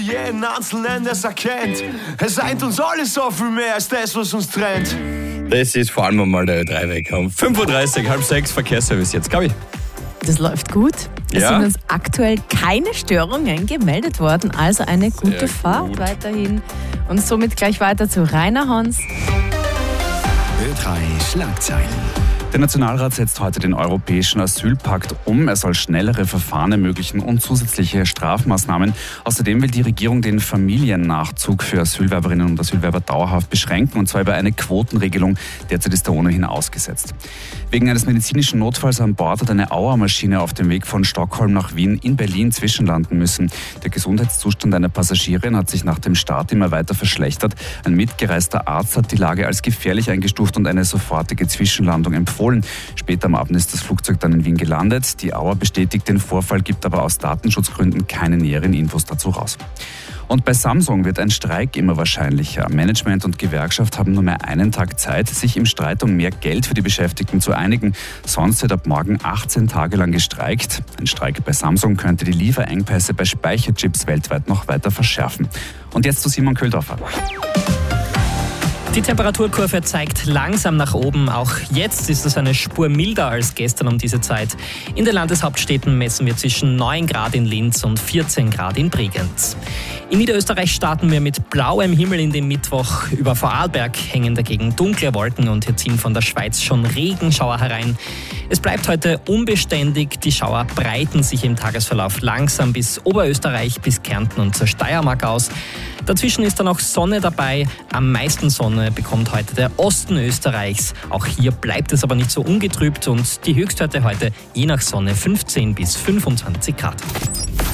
Jeden Einzelnen, das erkennt. Es eint uns alles so viel mehr als das, was uns trennt. Das ist vor allem einmal der Ö3 weg. Um 5.30 Uhr, halb 6, Verkehrsservice jetzt. Gabi. Das läuft gut. Es Ja. sind uns aktuell keine Störungen gemeldet worden, also eine gute Sehr Fahrt gut. weiterhin. Und somit gleich weiter zu Rainer Hans. Ö3 Schlagzeilen. Der Nationalrat setzt heute den Europäischen Asylpakt um. Er soll schnellere Verfahren ermöglichen und zusätzliche Strafmaßnahmen. Außerdem will die Regierung den Familiennachzug für Asylwerberinnen und Asylwerber dauerhaft beschränken, und zwar über eine Quotenregelung. Derzeit ist er ohnehin ausgesetzt. Wegen eines medizinischen Notfalls an Bord hat eine Auermaschine auf dem Weg von Stockholm nach Wien in Berlin zwischenlanden müssen. Der Gesundheitszustand einer Passagierin hat sich nach dem Start immer weiter verschlechtert. Ein mitgereister Arzt hat die Lage als gefährlich eingestuft und eine sofortige Zwischenlandung empfohlen. Später am Abend ist das Flugzeug dann in Wien gelandet. Die Auer bestätigt den Vorfall, gibt aber aus Datenschutzgründen keine näheren Infos dazu raus. Und bei Samsung wird ein Streik immer wahrscheinlicher. Management und Gewerkschaft haben nur mehr einen Tag Zeit, sich im Streit um mehr Geld für die Beschäftigten zu einigen. Sonst wird ab morgen 18 Tage lang gestreikt. Ein Streik bei Samsung könnte die Lieferengpässe bei Speicherchips weltweit noch weiter verschärfen. Und jetzt zu Simon Köhldorfer. Die Temperaturkurve zeigt langsam nach oben. Auch jetzt ist es eine Spur milder als gestern um diese Zeit. In den Landeshauptstädten messen wir zwischen 9 Grad in Linz und 14 Grad in Bregenz. In Niederösterreich starten wir mit blauem Himmel in den Mittwoch. Über Vorarlberg hängen dagegen dunkle Wolken und hier ziehen von der Schweiz schon Regenschauer herein. Es bleibt heute unbeständig. Die Schauer breiten sich im Tagesverlauf langsam bis Oberösterreich, bis Kärnten und zur Steiermark aus. Dazwischen ist dann auch Sonne dabei. Am meisten Sonne bekommt heute der Osten Österreichs. Auch hier bleibt es aber nicht so ungetrübt und die Höchstwerte heute je nach Sonne 15 bis 25 Grad.